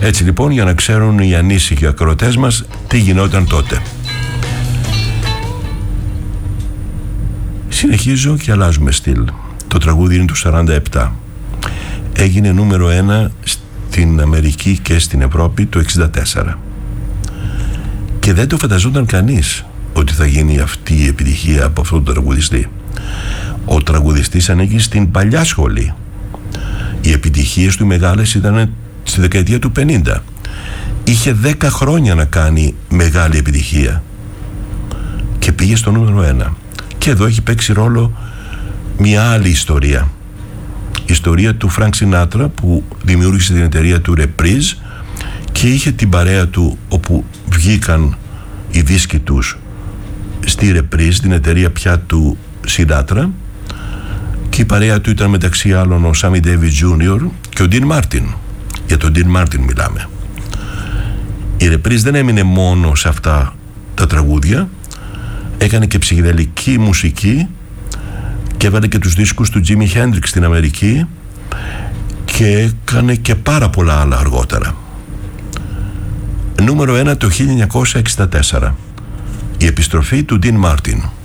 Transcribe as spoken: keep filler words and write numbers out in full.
Έτσι λοιπόν, για να ξέρουν οι ανήσυχοι ακροατές μας τι γινόταν τότε. Συνεχίζω και αλλάζουμε στυλ. Το τραγούδι είναι του σαράντα επτά. Έγινε νούμερο ένα στην Αμερική και στην Ευρώπη το εξήντα τέσσερα. Και δεν το φανταζόταν κανείς ότι θα γίνει αυτή η επιτυχία από αυτόν τον τραγουδιστή. Ο τραγουδιστής ανήκει στην παλιά σχολή. Οι επιτυχίες του μεγάλες ήταν στη δεκαετία του πενήντα. Είχε δέκα χρόνια να κάνει μεγάλη επιτυχία και πήγε στο νούμερο ένα. Και εδώ έχει παίξει ρόλο μια άλλη ιστορία. Η ιστορία του Φρανκ Σινάτρα, που δημιούργησε την εταιρεία του Reprise και είχε την παρέα του, όπου βγήκαν οι δίσκοι τους στη Reprise, την εταιρεία πια του Σινάτρα, και η παρέα του ήταν μεταξύ άλλων ο Sammy Davis Τζούνιορ και ο Dean Martin. Για τον Dean Martin μιλάμε. Η Reprise δεν έμεινε μόνο σε αυτά τα τραγούδια, έκανε και ψυχεδελική μουσική και έβαλε και τους δίσκους του Jimi Hendrix στην Αμερική και έκανε και πάρα πολλά άλλα αργότερα. Νούμερο ένα το χίλια εννιακόσια εξήντα τέσσερα. Η επιστροφή του Dean Martin.